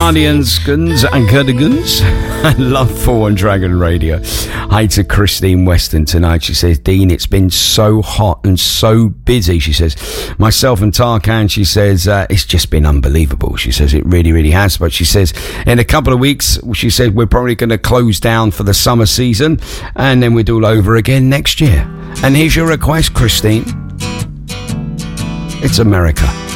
Guardians and Cardigans. Love for One Dragon Radio. Hi to Christine Weston tonight. She says, Dean, it's been so hot and so busy. She says, myself and Tarkan, she says, it's just been unbelievable. She says, it really, really has. But she says, in a couple of weeks, she said, we're probably going to close down for the summer season and then we'll do all over again next year. And here's your request, Christine. It's America.